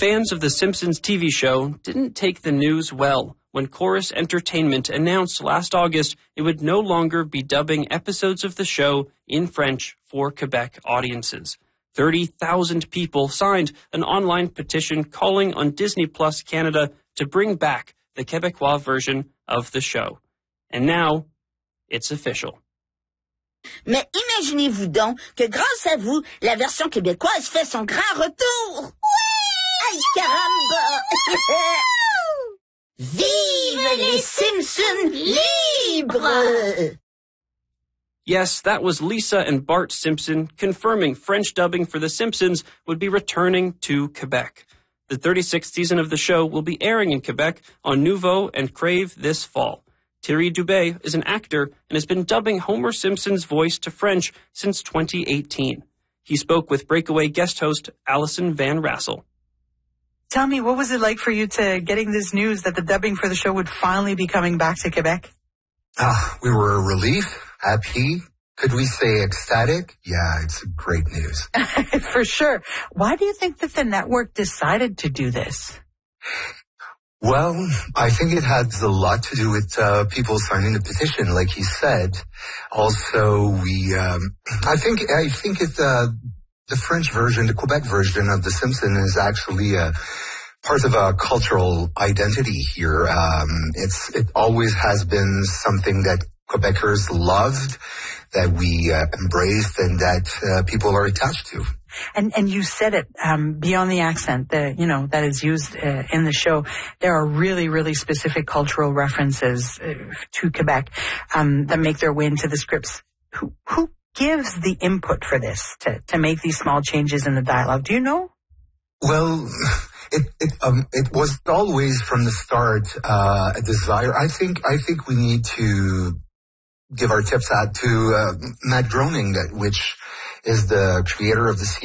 Fans of The Simpsons TV show didn't take the news well when Corus Entertainment announced last August it would no longer be dubbing episodes of the show in French for Quebec audiences. 30,000 people signed an online petition calling on Disney Plus Canada to bring back the Québécois version of the show. And now, it's official. Mais imaginez-vous donc que grâce à vous, la version québécoise fait son grand retour. Ouais! Aïe, caramba! Vive les Simpsons libres! Yes, that was Lisa and Bart Simpson confirming French dubbing for The Simpsons would be returning to Quebec. The 36th season of the show will be airing in Quebec on Nouveau and Crave this fall. Thierry Dubé is an actor and has been dubbing Homer Simpson's voice to French since 2018. He spoke with Breakaway guest host Allison Van Rassel. Tell me, what was it like for you to getting this news that the dubbing for the show would finally be coming back to Quebec? We were relieved, happy. Could we say ecstatic? Yeah, it's great news. For sure. Why do you think that the network decided to do this? Well, I think it has a lot to do with people signing the petition, like he said. Also, I think it's the French version, the Quebec version of The Simpsons is actually part of a cultural identity here. It always has been something that Quebecers loved, that we embraced, and that people are attached to. And you said it, beyond the accent that is used in the show, there are really, really specific cultural references to Quebec that make their way into the scripts. Who gives the input for this to make these small changes in the dialogue? Do you know? Well, it was always from the start a desire. I think we need to give our tips out to Matt Groening, which is the creator of the series.